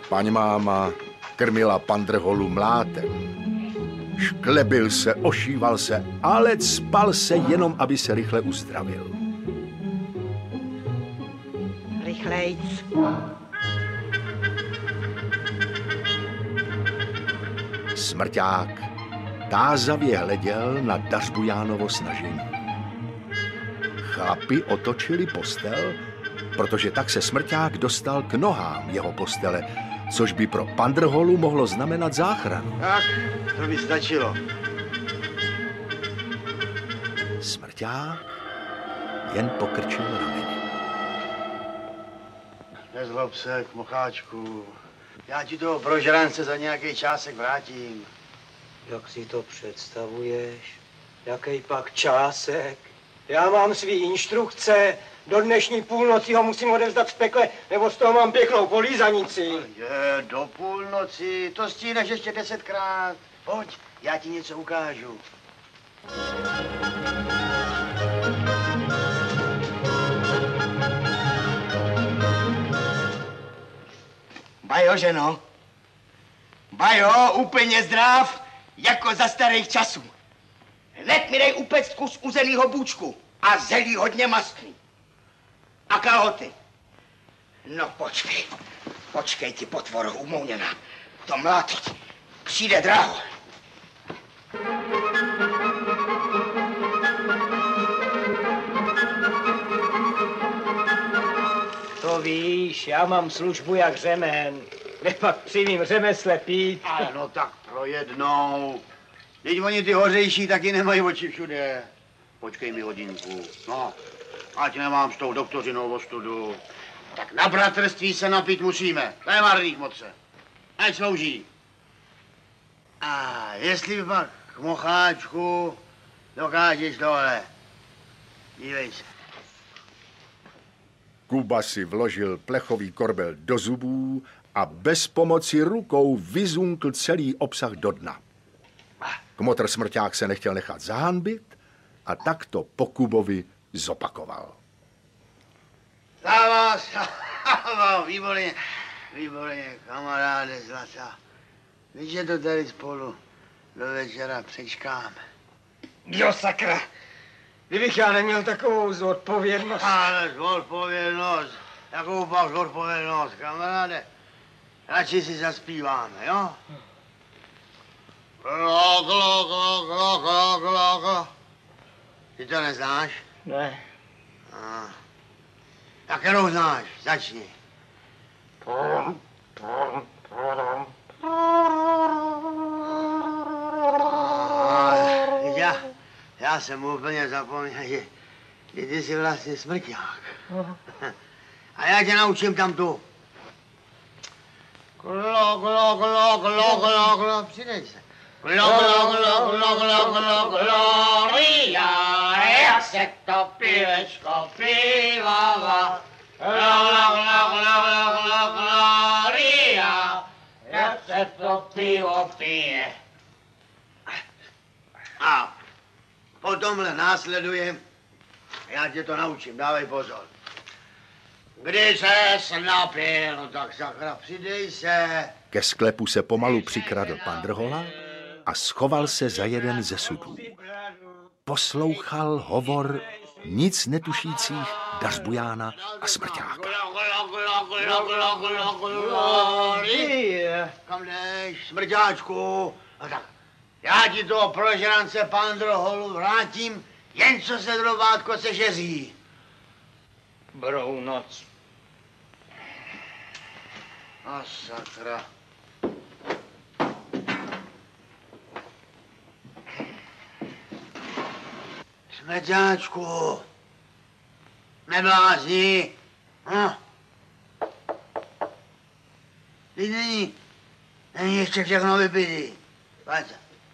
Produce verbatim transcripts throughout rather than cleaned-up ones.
Paň máma krmila pandrholu mlátem. Šklebil se, ošíval se, ale spal se jenom, aby se rychle uzdravil. Rychlejc. Smrťák tázavě hleděl na Dařbujánovo snažení. Chlapi otočili postel, protože tak se Smrťák dostal k nohám jeho postele, což by pro pandrholu mohlo znamenat záchranu. Tak, to by stačilo. Smrťák jen pokrčil rameny. Nezlob se, kmocháčku. Já ti toho prožrance za nějaký čásek vrátím. Jak si to představuješ? Jaký pak čásek? Já mám svý instrukce. Do dnešní půlnoci ho musím odevzdat v pekle, nebo z toho mám pěknou polízanici. Je, do půlnoci. To stíneš ještě desetkrát. Pojď, já ti něco ukážu. Bajo, ženo. Bajo, úplně zdrav, jako za starých časů. Hned mi dej upect kus uzenýho bůčku a zelí hodně mastný. A kalhoty. No počkej, počkej ti potvoro umouněná. To mlátit přijde draho. To víš, já mám službu jak řemen. Kde pak při mým řemesle pít? Ale no tak pro jednou. Teď oni ty hořejší taky nemají oči všude. Počkej mi hodinku. No, ať nemám s tou doktorinou ostudu. Tak na bratrství se napít musíme. To je marných moce. Ať slouží. A jestli pak, mocháčku, dokážeš tohle. Dívej se. Kuba si vložil plechový korbel do zubů a bez pomoci rukou vyzunkl celý obsah do dna. Kmotr Smrťák se nechtěl nechat zahanbit a tak to po Kubovi zopakoval. Sáva, sáva, výborně, výborně, kamaráde zlatá. Víš, že to tady spolu do večera přečkáme. Jo, sakra. Kdybych já neměl takovou zodpovědnost. Ale zodpovědnost, jakou pak zodpovědnost, kamaráde. Radši si zaspíváme, jo? Klo, klo, klo, klo, klo, klo, klo. Ty to neznáš? Ne. A. Tak kterou znáš? Začni. Já, já jsem úplně zapomněl, že ty jsi vlastně Smrťák. A já tě naučím tam tu. Klo, klo, klo, klo, klo, klo, přidej se. Klo, klo, klo, klo, klo, klo, gloria, jak se to pivečko pívává. Klo, klo, klo, klo, klo, gloria, jak se to pivo pije. A po tomhle následuje, já tě to naučím, dávej pozor. Když se napil, tak sakra, přidej se. Ke sklepu se pomalu přikradl pandrhola a schoval se za jeden ze sudů. Poslouchal hovor nic netušících Dařbujána a Smrťáka. Kam jdeš, Smrťáčku? A tak, já ti toho prožrance pandrholu vrátím, jen co se drobátko sežeří. Brou noc. A sakra. Smrťáčku, neblázni. Hm? Teď není, není ještě všechno vypitý. Pojď.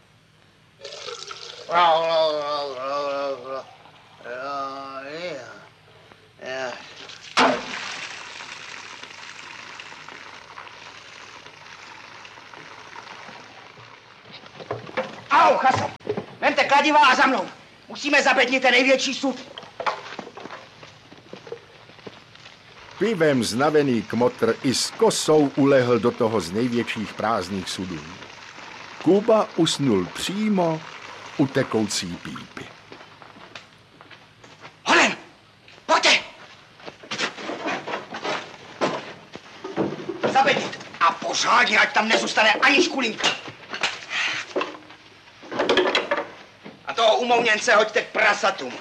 Au, chaso, vemte kladiva a za mnou. Musíme zabednit ten největší sud. pivem znavený kmotr i s kosou ulehl do toho z největších prázdných sudů. Kuba usnul přímo u tekoucí pípy. Honem! Pojďte! Zabedit a pořádně, ať tam nezůstane ani škulinka. A toho umouněnce hoďte k prasatům.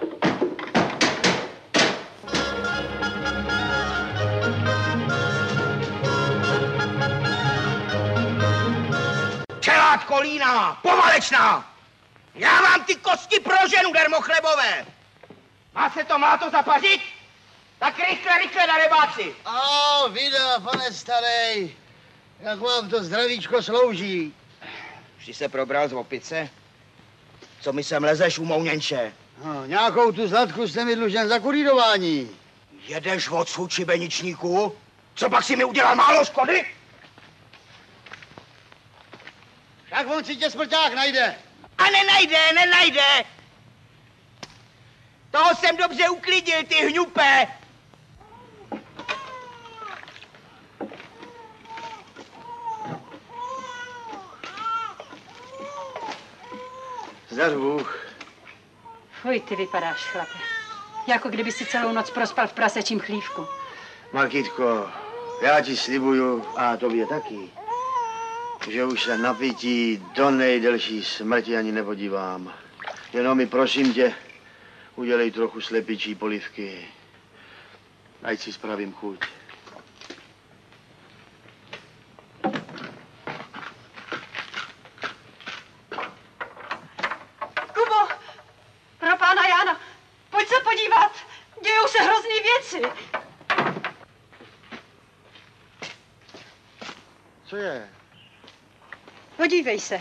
Čelát kolína, povalečná! Já mám ty kosti pro ženu, dermochlebové! Má se to, má to zapařit? Tak rychle, rychle na rybáci! A vida, pane starej, jak vám to zdravíčko slouží? Vždy se probral z opice? Co mi sem lezeš, umouněnče? No, nějakou tu zlatku jste mi dlužen za kurýrování. Jedeš odsud, šibeničníku? Co pak si mi udělal málo škody? Tak on si tě smrťák najde. A nenajde, nenajde! Toho jsem dobře uklidil, ty hňupé! Zdař Bůh. Fuj, ty vypadáš, chlape. Jako kdyby si celou noc prospal v prasečím chlívku. Markitko, já ti slibuju, a tobě taky, že už se na pití do nejdelší smrti ani nepodívám. Jenom mi prosím tě, udělej trochu slepičí polivky. Ať si spravím chuť. Kubo, pro pána Jána, pojď se podívat. Dějou se hrozný věci. Co je? Podívej se.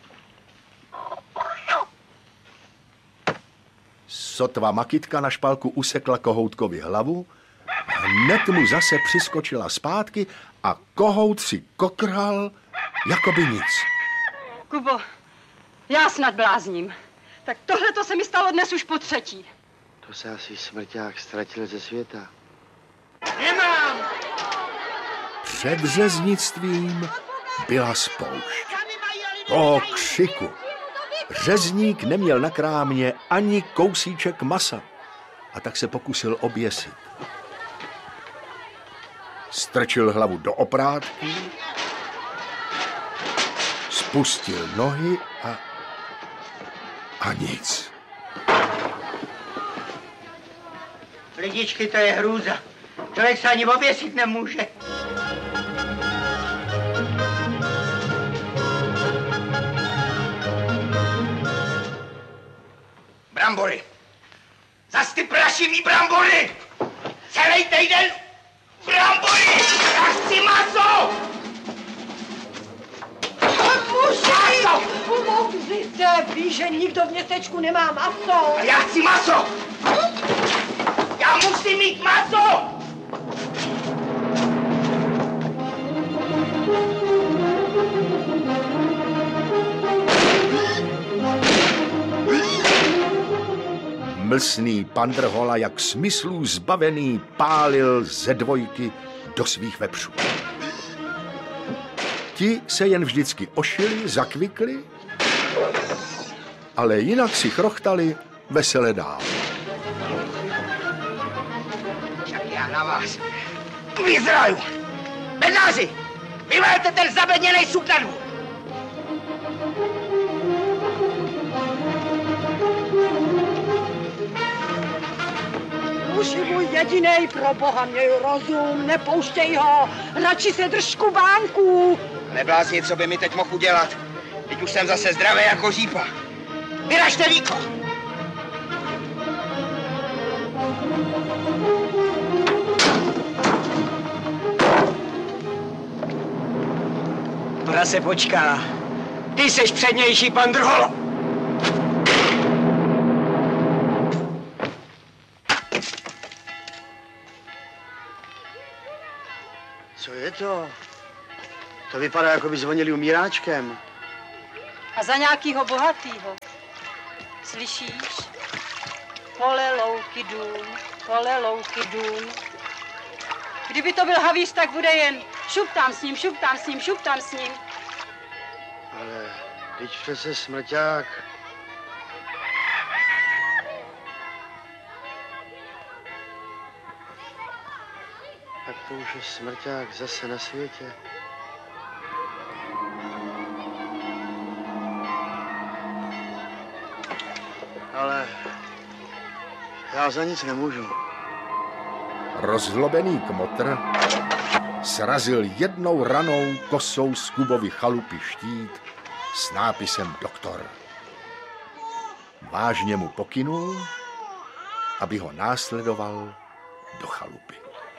Sotva Makitka na špalku usekla kohoutkovi hlavu, hned mu zase přiskočila zpátky a kohout si kokral, jako by nic. Kubo, já snad blázním. Tak tohle to se mi stalo dnes už po třetí. To se asi smrťák ztratil ze světa. Nemám! Před řeznictvím byla spoušť. O křiku. Řezník neměl na krámě ani kousíček masa a tak se pokusil oběsit. Strčil hlavu do oprátky, spustil nohy a... a nic. Lidičky, to je hrůza. Člověk se ani oběsit nemůže. Brambory. Zas ty prašivý brambory. Celý týden brambory. Já chci maso. Muži, umouřte, víš, že nikdo v městečku nemá maso. A já chci maso. Já musím mít maso. Mlsný Pandrhola, jak smyslů zbavený, pálil ze dvojky do svých vepřů. Ti se jen vždycky ošili, zakvikli, ale jinak si chrochtali vesele dál. Tak já na vás. Vyzraju. Bednáři, vyvelte ten zabedněnej suk na dvůr. Muži můj jedinej, pro boha měj rozum, nepouštěj ho, radši se drž kubánků. Neblázni, co by mi teď mohl udělat. Teď už jsem zase zdravý jako řípa. Vyražte víko. Prase počká. Ty seš přednější, Pandrholo. Co je to? To vypadá, jako by zvonili umíráčkem. A za nějakýho bohatýho. Slyšíš? Pole, louky, dům, pole, louky, dům. Kdyby to byl havíř, tak bude jen šup tam s ním, šup tam s ním, šup tam s ním. Ale teď přece smrťák. Tak to už je smrťák zase na světě. Ale já za nic nemůžu. Rozlobený kmotr srazil jednou ranou kosou z Kubovy chalupy štít s nápisem doktor. Vážně mu pokynul, aby ho následoval do chalupy.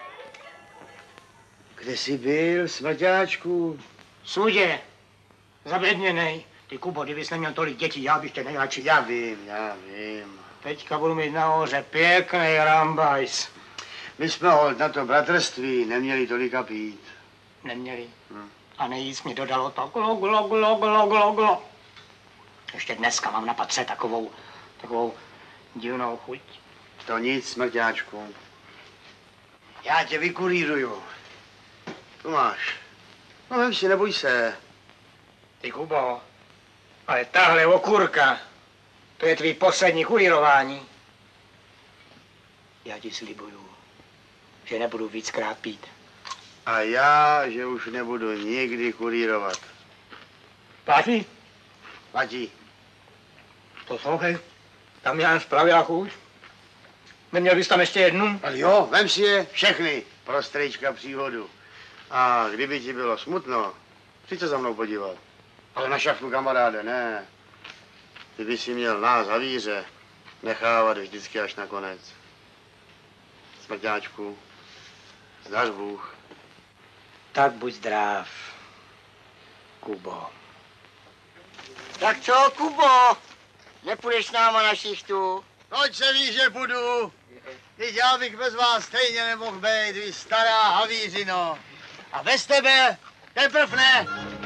Kde jsi byl, smrťáčku? Sudě, zabředněnej. Ty Kubo, kdybys neměl tolik dětí, já bych tě nejradši. Já vím, já vím. Teďka budu mít nahoře pěkný rambajs. My jsme holt na to bratrství neměli tolika pít. Neměli. Hm. A nejíc mi dodalo to glo, glo, glo, glo, glo, glo. Ještě dneska mám na patře takovou, takovou divnou chuť. To nic, smrťáčku. Já tě vykurýruju. Tu máš. No vem si, neboj se. Ty Kubo, ale tahle okurka, to je tvý poslední kurýrování. Já ti slibuju, že nebudu víckrát pít. A já, že už nebudu nikdy kurírovat. Platí? Platí. Poslouchej, tam já spravila chuť. Neměl bys tam ještě jednu? Ale jo, vem si je všechny pro strejčka příhodu. A kdyby ti bylo smutno, přijď se za mnou podívat. Ale na šachtu, kamaráde, ne. Ty by si měl nás, havíře, nechávat vždycky až na konec. Smrťáčku, zdař Bůh. Tak buď zdrav, Kubo. Tak co, Kubo? Nepůjdeš s náma na šichtu? Proč se ví, že budu? Teď já bych bez vás stejně nemohl být, vy stará havířino. A bez tebe teprv ne.